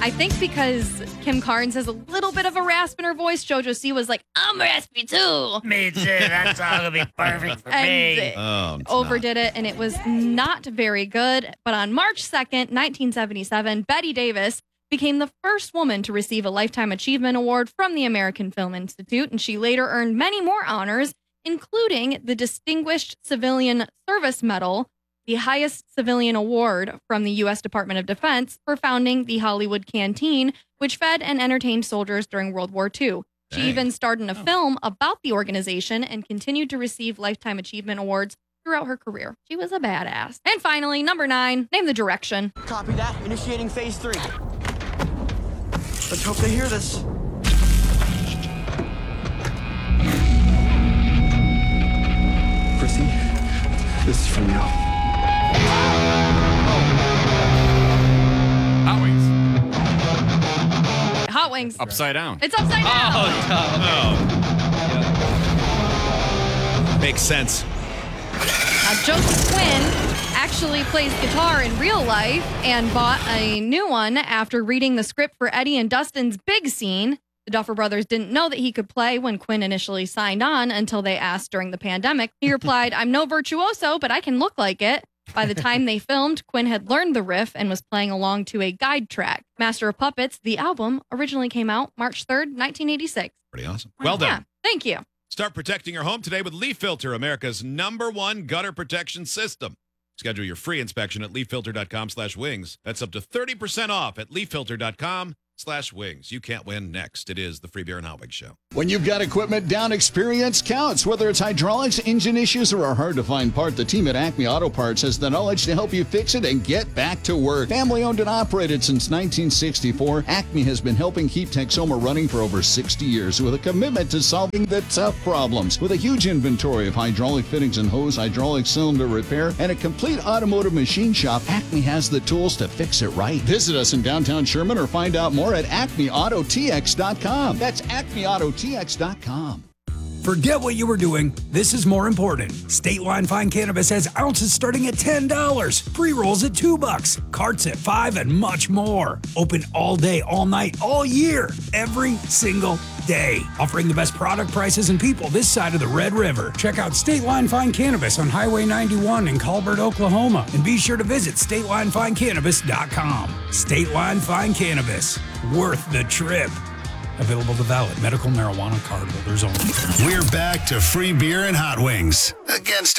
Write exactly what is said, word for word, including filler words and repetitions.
I think because Kim Carnes has a little bit of a rasp in her voice, JoJo C was like, I'm raspy too. Me too. That song will be perfect for and me. Oh, it's overdid it, and it was not very good. But on March second, nineteen seventy-seven, Betty Davis became the first woman to receive a Lifetime Achievement Award from the American Film Institute, and she later earned many more honors, including the Distinguished Civilian Service Medal, the highest civilian award from the U S Department of Defense, for founding the Hollywood Canteen, which fed and entertained soldiers during World War Two. She Dang. even starred in a film about the organization and continued to receive Lifetime Achievement Awards throughout her career. She was a badass. And finally, number nine, name the direction. Copy that. Initiating phase three. Let's hope they hear this. Chrissy, this is from you. Hot Wings. Hot Wings. Upside down. It's upside down. Oh. Makes sense. Now, Joseph Quinn actually plays guitar in real life and bought a new one after reading the script for Eddie and Dustin's Big Scene. The Duffer Brothers didn't know that he could play when Quinn initially signed on until they asked during the pandemic. He replied, I'm no virtuoso, but I can look like it. By the time they filmed, Quinn had learned the riff and was playing along to a guide track. Master of Puppets, the album, originally came out March third, nineteen eighty-six. Pretty awesome. Well Yeah, done. thank you. Start protecting your home today with Leaf Filter, America's number one gutter protection system. Schedule your free inspection at leaffilter.com slash wings. That's up to thirty percent off at leaffilter.com slash wings. You can't win. Next, it is the Free Beer and Hot Wings Show. When you've got equipment down, experience counts. Whether it's hydraulics, engine issues, or a hard-to-find part, the team at Acme Auto Parts has the knowledge to help you fix it and get back to work. Family-owned and operated since nineteen sixty-four, Acme has been helping keep Texoma running for over sixty years with a commitment to solving the tough problems. With a huge inventory of hydraulic fittings and hose, hydraulic cylinder repair, and a complete automotive machine shop, Acme has the tools to fix it right. Visit us in downtown Sherman or find out more at acme auto t x dot com. That's acme auto t x dot com. Forget what you were doing. This is more important. State Line Fine Cannabis has ounces starting at ten dollars, pre-rolls at two bucks, carts at five, and much more. Open all day, all night, all year, every single day. Offering the best product prices and people this side of the Red River. Check out State Line Fine Cannabis on Highway ninety-one in Colbert, Oklahoma. And be sure to visit state line fine cannabis dot com. State Line Fine Cannabis. Worth the trip. Available to valid medical marijuana card holders only. We're back to Free Beer and Hot Wings. Against